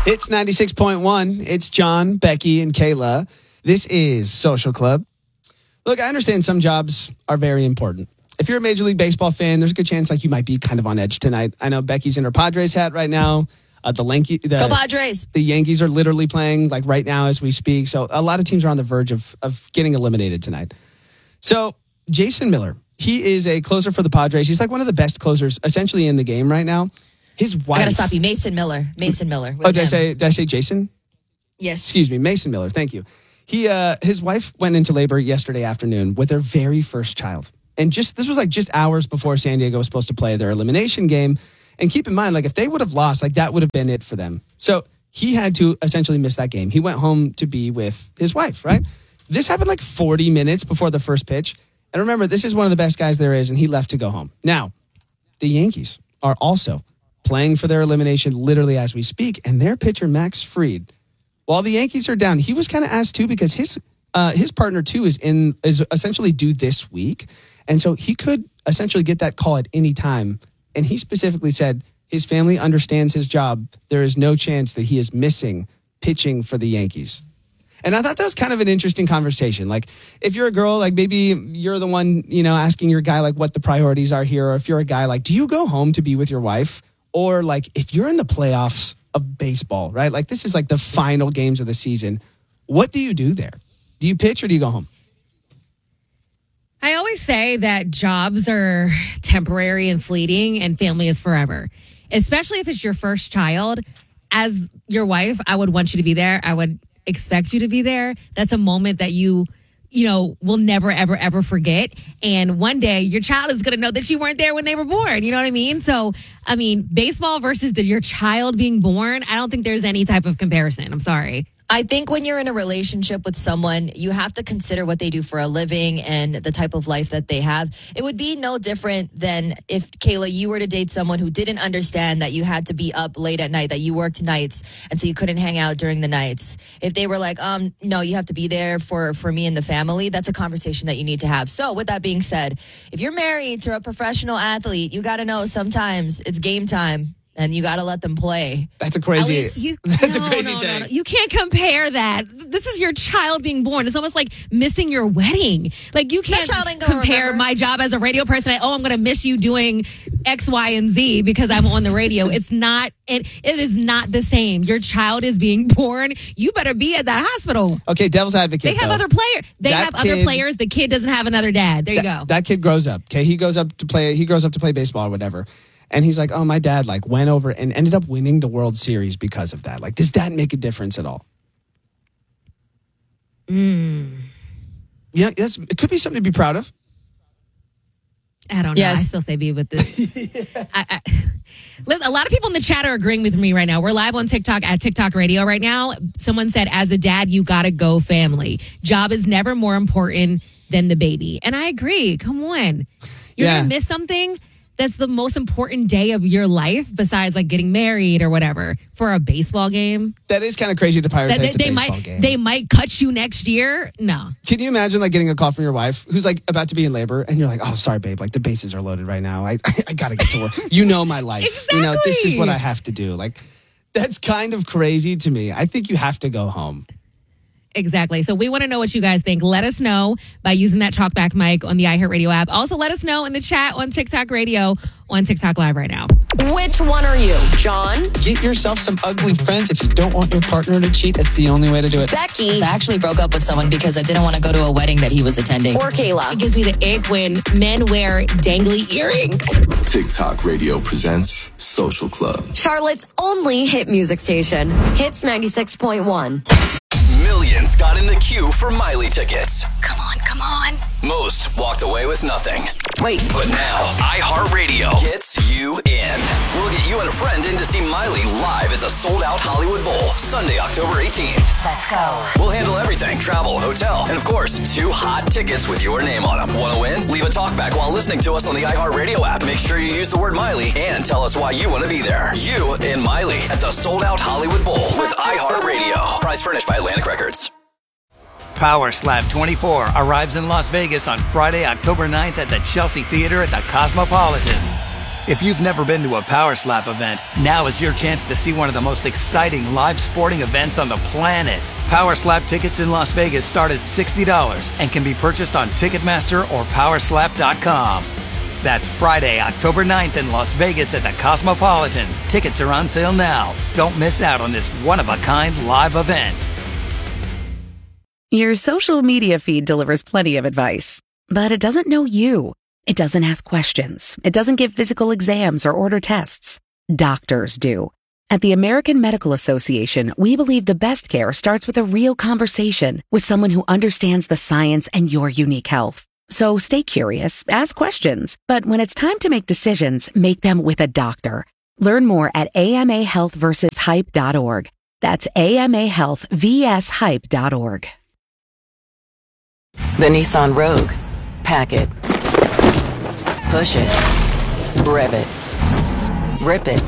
It's 96.1. It's John, Becky, and Kayla. This is Social Club. Look, I understand some jobs are very important. If you're a Major League Baseball fan, there's a good chance you might be kind of on edge tonight. I know Becky's in her Padres hat right now. Go Padres. The Yankees are literally playing right now as we speak. So a lot of teams are on the verge of getting eliminated tonight. So Jason Miller, he is a closer for the Padres. He's one of the best closers essentially in the game right now. His wife. I gotta stop you, Mason Miller. Oh, did I say Jason? Yes. Excuse me, Mason Miller. Thank you. His wife went into labor yesterday afternoon with their very first child. And this was just hours before San Diego was supposed to play their elimination game. And keep in mind, if they would have lost, that would have been it for them. So he had to essentially miss that game. He went home to be with his wife, right? This happened 40 minutes before the first pitch. And remember, this is one of the best guys there is, and he left to go home. Now, the Yankees are also playing for their elimination literally as we speak, and their pitcher, Max Fried, while the Yankees are down, he was kind of asked too because his partner too is essentially due this week. And so he could essentially get that call at any time. And he specifically said his family understands his job. There is no chance that he is missing pitching for the Yankees. And I thought that was kind of an interesting conversation. If you're a girl, maybe you're the one, asking your guy, what the priorities are here. Or if you're a guy, do you go home to be with your wife? Or, if you're in the playoffs of baseball, right? This is, the final games of the season. What do you do there? Do you pitch or do you go home? I always say that jobs are temporary and fleeting and family is forever, especially if it's your first child. As your wife, I would want you to be there. I would expect you to be there. That's a moment that you will never, ever, ever forget. And one day your child is going to know that you weren't there when they were born. You know what I mean? So, baseball versus your child being born, I don't think there's any type of comparison. I'm sorry. I think when you're in a relationship with someone, you have to consider what they do for a living and the type of life that they have. It would be no different than if, Kayla, you were to date someone who didn't understand that you had to be up late at night, that you worked nights, and so you couldn't hang out during the nights. If they were no, you have to be there for me and the family, that's a conversation that you need to have. So with that being said, if you're married to a professional athlete, you got to know sometimes it's game time. And you got to let them play. That's a crazy take. No. You can't compare that. This is your child being born. It's almost like missing your wedding. You can't compare my job as a radio person. I'm going to miss you doing X, Y, and Z because I'm on the radio. It's not. It is not the same. Your child is being born. You better be at that hospital. Okay, devil's advocate. They have other players. Other players. The kid doesn't have another dad. There you go. That kid grows up. Okay, he grows up to play baseball or whatever. And he's oh, my dad went over and ended up winning the World Series because of that. Does that make a difference at all? Yeah, it could be something to be proud of. I don't know. I still say be with this. A lot of people in the chat are agreeing with me right now. We're live on TikTok at TikTok Radio right now. Someone said, as a dad, you got to go family. Job is never more important than the baby. And I agree. Come on. You're going to miss something that's the most important day of your life besides getting married or whatever for a baseball game. That is kind of crazy to prioritize the baseball game. They might cut you next year. No. Can you imagine getting a call from your wife who's about to be in labor and you're oh, sorry, babe. The bases are loaded right now. I got to get to work. You know my life. Exactly. This is what I have to do. That's kind of crazy to me. I think you have to go home. Exactly. So we want to know what you guys think. Let us know by using that talkback mic on the iHeartRadio app. Also, let us know in the chat on TikTok Radio on TikTok Live right now. Which one are you, John? Get yourself some ugly friends. If you don't want your partner to cheat, it's the only way to do it. Becky. I actually broke up with someone because I didn't want to go to a wedding that he was attending. Or Kayla. It gives me the ick when men wear dangly earrings. TikTok Radio presents Social Club. Charlotte's only hit music station. Hits 96.1. Millions got in the queue for Miley tickets. Come on. Most walked away with nothing. Wait. But now, iHeartRadio gets you in. We'll get you and a friend in to see Miley live at the sold-out Hollywood Bowl, Sunday, October 18th. Let's go. We'll handle everything, travel, hotel, and of course, 2 hot tickets with your name on them. Want to win? Leave a talkback while listening to us on the iHeartRadio app. Make sure you use the word Miley and tell us why you want to be there. You and Miley at the sold-out Hollywood Bowl with iHeartRadio. Prize furnished by Atlantic Records. Power Slap 24 arrives in Las Vegas on Friday, October 9th at the Chelsea Theater at the Cosmopolitan. If you've never been to a Power Slap event, now is your chance to see one of the most exciting live sporting events on the planet. Power Slap tickets in Las Vegas start at $60 and can be purchased on Ticketmaster or Powerslap.com. That's Friday, October 9th in Las Vegas at the Cosmopolitan. Tickets are on sale now. Don't miss out on this one-of-a-kind live event. Your social media feed delivers plenty of advice, but it doesn't know you. It doesn't ask questions. It doesn't give physical exams or order tests. Doctors do. At the American Medical Association, we believe the best care starts with a real conversation with someone who understands the science and your unique health. So stay curious, ask questions, but when it's time to make decisions, make them with a doctor. Learn more at amahealthversushype.org. That's amahealthvshype.org. The Nissan Rogue. Pack it. Push it. Rev it. Rip it.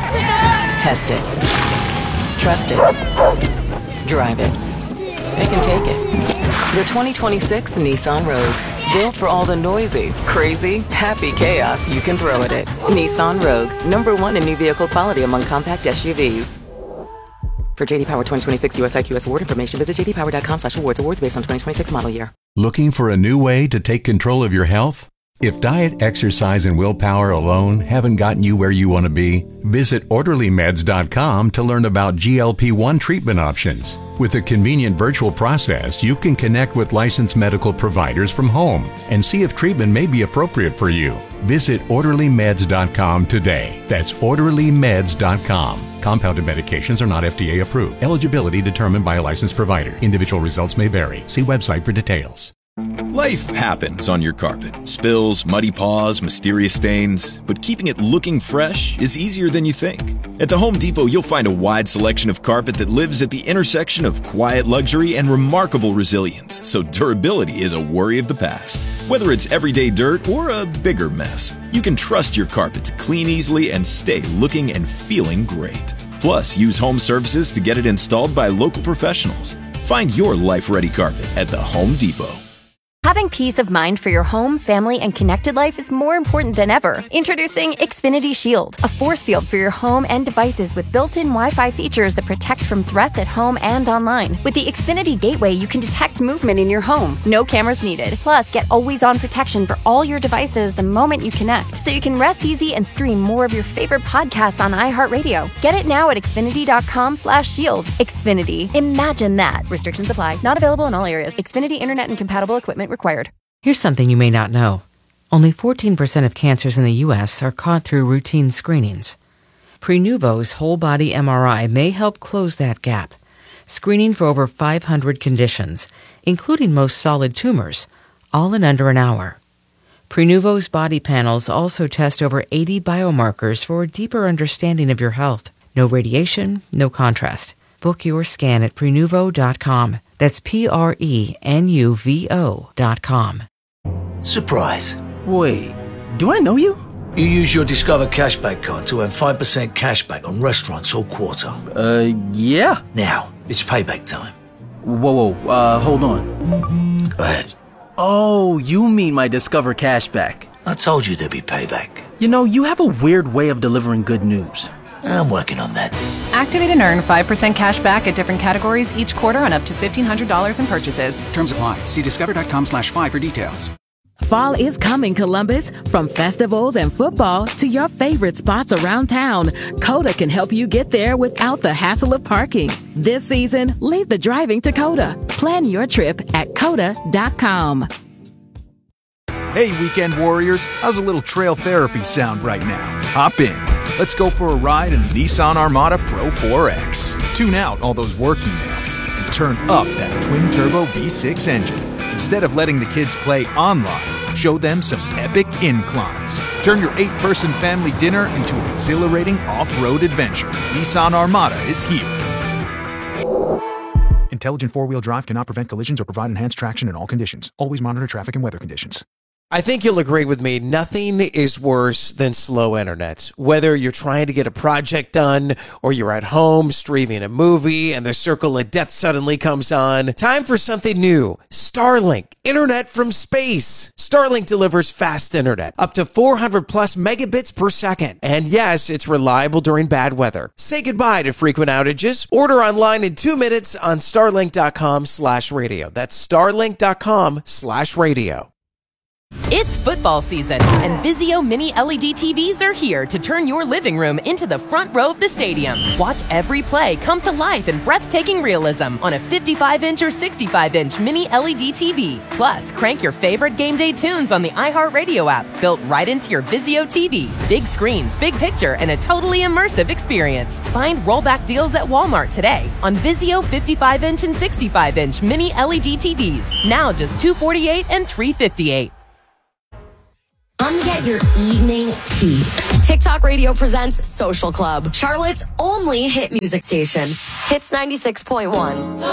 Test it. Trust it. Drive it. They can take it. The 2026 Nissan Rogue. Built for all the noisy, crazy, happy chaos you can throw at it. Nissan Rogue. #1 in new vehicle quality among compact SUVs. For JD Power 2026 US IQS award information, visit jdpower.com/awards. Awards based on 2026 model year. Looking for a new way to take control of your health? If diet, exercise, and willpower alone haven't gotten you where you want to be, visit OrderlyMeds.com to learn about GLP-1 treatment options. With a convenient virtual process, you can connect with licensed medical providers from home and see if treatment may be appropriate for you. Visit OrderlyMeds.com today. That's OrderlyMeds.com. Compounded medications are not FDA approved. Eligibility determined by a licensed provider. Individual results may vary. See website for details. Life happens on your carpet. Spills, muddy paws, mysterious stains. But keeping it looking fresh is easier than you think. At the Home Depot, you'll find a wide selection of carpet that lives at the intersection of quiet luxury and remarkable resilience. So durability is a worry of the past. Whether it's everyday dirt or a bigger mess, you can trust your carpet to clean easily and stay looking and feeling great. Plus, use home services to get it installed by local professionals. Find your life-ready carpet at the Home Depot. Having peace of mind for your home, family, and connected life is more important than ever. Introducing Xfinity Shield, a force field for your home and devices with built-in Wi-Fi features that protect from threats at home and online. With the Xfinity Gateway, you can detect movement in your home. No cameras needed. Plus, get always-on protection for all your devices the moment you connect, so you can rest easy and stream more of your favorite podcasts on iHeartRadio. Get it now at Xfinity.com/shield. Xfinity. Imagine that. Restrictions apply. Not available in all areas. Xfinity Internet and compatible equipment required. Here's something you may not know. Only 14% of cancers in the U.S. are caught through routine screenings. Prenuvo's whole body MRI may help close that gap, screening for over 500 conditions, including most solid tumors, all in under an hour. Prenuvo's body panels also test over 80 biomarkers for a deeper understanding of your health. No radiation, no contrast. Book your scan at Prenuvo.com. That's Prenuvo.com. Surprise. Wait, do I know you? You use your Discover Cashback card to earn 5% cashback on restaurants all quarter. Yeah. Now, it's payback time. Whoa, hold on. Go ahead. Oh, you mean my Discover Cashback. I told you there'd be payback. You know, you have a weird way of delivering good news. I'm working on that. Activate and earn 5% cash back at different categories each quarter on up to $1,500 in purchases. Terms apply. See discover.com/5 for details. Fall is coming, Columbus. From festivals and football to your favorite spots around town, Coda can help you get there without the hassle of parking. This season, leave the driving to Coda. Plan your trip at Coda.com. Hey, weekend warriors. How's a little trail therapy sound right now? Hop in. Let's go for a ride in the Nissan Armada Pro 4X. Tune out all those work emails and turn up that twin-turbo V6 engine. Instead of letting the kids play online, show them some epic inclines. Turn your 8-person family dinner into an exhilarating off-road adventure. Nissan Armada is here. Intelligent four-wheel drive cannot prevent collisions or provide enhanced traction in all conditions. Always monitor traffic and weather conditions. I think you'll agree with me. Nothing is worse than slow internet. Whether you're trying to get a project done or you're at home streaming a movie and the circle of death suddenly comes on. Time for something new. Starlink. Internet from space. Starlink delivers fast internet. Up to 400 plus megabits per second. And yes, it's reliable during bad weather. Say goodbye to frequent outages. Order online in 2 minutes on starlink.com/radio. That's starlink.com/radio. It's football season, and Vizio Mini LED TVs are here to turn your living room into the front row of the stadium. Watch every play come to life in breathtaking realism on a 55-inch or 65-inch Mini LED TV. Plus, crank your favorite game day tunes on the iHeartRadio app, built right into your Vizio TV. Big screens, big picture, and a totally immersive experience. Find rollback deals at Walmart today on Vizio 55-inch and 65-inch Mini LED TVs. Now just $248 and $358. Get your evening tea. TikTok Radio presents Social Club, Charlotte's only hit music station. Hits 96.1.